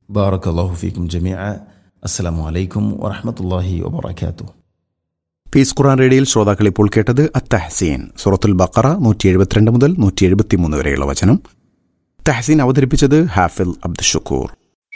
ബാറക്കല്ലാഹു ഫീക്കും ജമീഅ. അസ്സലാമു അലൈക്കും വറഹ്മത്തുള്ളാഹി വബറകാതുഹു. പീസ് ഖുർആൻ റേഡിയോയിൽ ശ്രോതാക്കൾ ഇപ്പോൾ കേട്ടത് അത്തഹ്സീൻ, സൂറത്തുൽ ബഖറ 172 മുതൽ 173 വരെയുള്ള വചനം. തഹ്സീൻ അവതരിപ്പിച്ചത് ഹാഫിൽ അബ്ദുഷുക്കൂർ.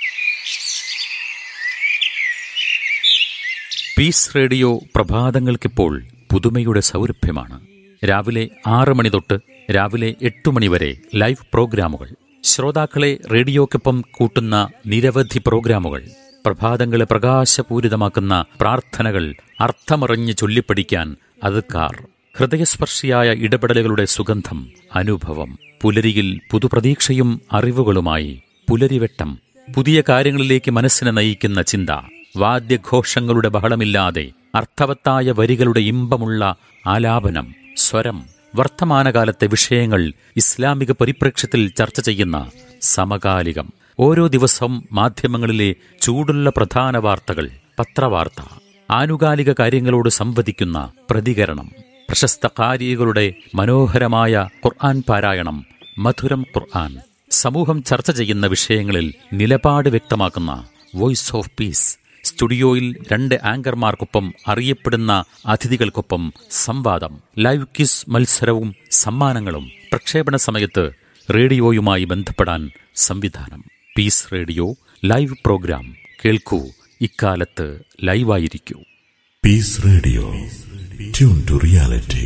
പീസ് റേഡിയോ പ്രഭാതങ്ങൾക്കിപ്പോൾ പുതുമയുടെ സൗരഭ്യമാണ്. രാവിലെ 6 മണി തൊട്ട് രാവിലെ 8 മണി വരെ ലൈവ് പ്രോഗ്രാമുകൾ. ശ്രോതാക്കളെ റേഡിയോക്കൊപ്പം കൂട്ടുന്ന നിരവധി പ്രോഗ്രാമുകൾ. പ്രഭാതങ്ങളെ പ്രകാശപൂരിതമാക്കുന്ന പ്രാർത്ഥനകൾ, അർത്ഥമറിഞ്ഞ് ചൊല്ലിപ്പഠിക്കാൻ അദ്കാർ, ഹൃദയസ്പർശിയായ ഇടപെടലുകളുടെ സുഗന്ധം, അനുഭവം. പുലരിയിൽ പുതുപ്രതീക്ഷയും അറിവുകളുമായി പുലരിവെട്ടം. പുതിയ കാര്യങ്ങളിലേക്ക് മനസ്സിനെ നയിക്കുന്ന ചിന്ത. വാദ്യഘോഷങ്ങളുടെ ബഹളമില്ലാതെ അർത്ഥവത്തായ വരികളുടെ ഇമ്പമുള്ള ആലാപനം, സ്വരം. വർത്തമാനകാലത്തെ വിഷയങ്ങൾ ഇസ്ലാമിക പരിപ്രേക്ഷ്യത്തിൽ ചർച്ച ചെയ്യുന്ന സമകാലികം. ഓരോ ദിവസവും മാധ്യമങ്ങളിലെ ചൂടുള്ള പ്രധാന വാർത്തകൾ, പത്രവാർത്ത, ആനുകാലിക കാര്യങ്ങളോട് സംവദിക്കുന്ന പ്രതികരണം, പ്രശസ്ത ഖാരികളുടെ മനോഹരമായ ഖുർആൻ പാരായണം, മധുരം ഖുർആൻ. സമൂഹം ചർച്ച ചെയ്യുന്ന വിഷയങ്ങളിൽ നിലപാട് വ്യക്തമാക്കുന്ന വോയിസ് ഓഫ് പീസ്. സ്റ്റുഡിയോയിൽ 2 ആങ്കർമാർക്കൊപ്പം അറിയപ്പെടുന്ന അതിഥികൾക്കൊപ്പം സംവാദം, ലൈവ് ക്വിസ് മത്സരവും സമ്മാനങ്ങളും. പ്രക്ഷേപണ സമയത്ത് റേഡിയോയുമായി ബന്ധപ്പെടാൻ സംവിധാനം. പീസ് റേഡിയോ ലൈവ് പ്രോഗ്രാം കേൾക്കൂ. ഇക്കാലത്ത് ലൈവായിരിക്കൂ. Piece radio, tune to reality.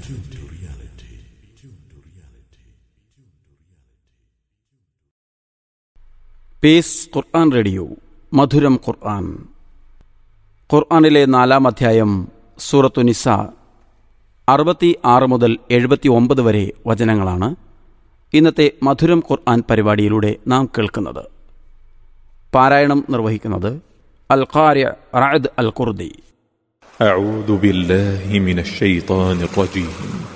Piece Quran radio മധുരം ഖുർആൻ. ഖുർആനിലെ 4-ാം അധ്യായം സൂറത്തു നിസാ 66 മുതൽ 79 വരെ വചനങ്ങളാണ് ഇന്നത്തെ മധുരം ഖുർആൻ പരിപാടിയിലൂടെ നാം കേൾക്കുന്നത്. പാരായണം നിർവഹിക്കുന്നത് അൽ ഖാരി റഅദ് അൽ ഖുർദി. അഊദു ബില്ലാഹി മിനശ് ശൈത്വാനിർ റജീം.